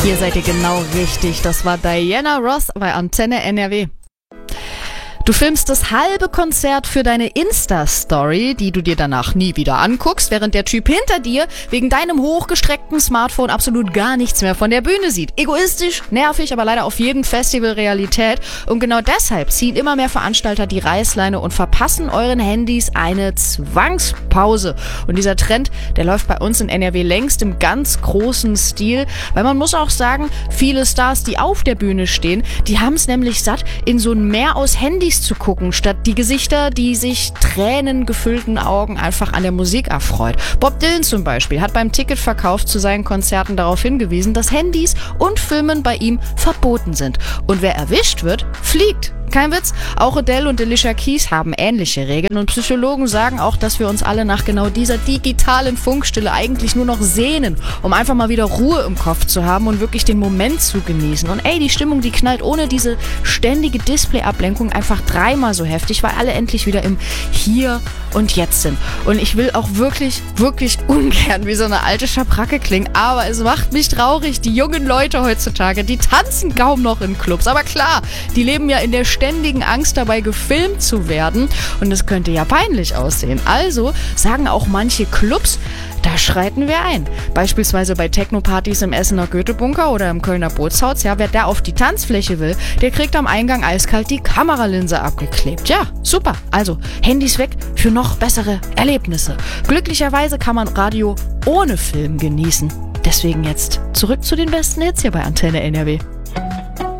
Hier seid ihr genau richtig. Das war Diana Ross bei Antenne NRW. Du filmst das halbe Konzert für deine Insta-Story, die du dir danach nie wieder anguckst, während der Typ hinter dir wegen deinem hochgestreckten Smartphone absolut gar nichts mehr von der Bühne sieht. Egoistisch, nervig, aber leider auf jedem Festival Realität. Und genau deshalb ziehen immer mehr Veranstalter die Reißleine und verpassen euren Handys eine Zwangspause. Und dieser Trend, der läuft bei uns in NRW längst im ganz großen Stil, weil man muss auch sagen, viele Stars, die auf der Bühne stehen, die haben es nämlich satt, in so ein Meer aus Handys zu gucken, statt die Gesichter, die sich tränengefüllten Augen einfach an der Musik erfreut. Bob Dylan zum Beispiel hat beim Ticketverkauf zu seinen Konzerten darauf hingewiesen, dass Handys und Filmen bei ihm verboten sind. Und wer erwischt wird, fliegt. Kein Witz, auch Adele und Alicia Keys haben ähnliche Regeln und Psychologen sagen auch, dass wir uns alle nach genau dieser digitalen Funkstille eigentlich nur noch sehnen, um einfach mal wieder Ruhe im Kopf zu haben und wirklich den Moment zu genießen. Und ey, die Stimmung, die knallt ohne diese ständige Display-Ablenkung einfach dreimal so heftig, weil alle endlich wieder im Hier und Jetzt sind. Und ich will auch wirklich, wirklich ungern wie so eine alte Schabracke klingen, aber es macht mich traurig. Die jungen Leute heutzutage, die tanzen kaum noch in Clubs. Aber klar, die leben ja in der ständigen Angst dabei, gefilmt zu werden. Und das könnte ja peinlich aussehen. Also sagen auch manche Clubs, da schreiten wir ein. Beispielsweise bei Techno-Partys im Essener Goethe-Bunker oder im Kölner Bootshaus. Ja, wer da auf die Tanzfläche will, der kriegt am Eingang eiskalt die Kameralinse abgeklebt. Ja, super. Also Handys weg für noch bessere Erlebnisse. Glücklicherweise kann man Radio ohne Film genießen. Deswegen jetzt zurück zu den besten Hits hier bei Antenne NRW.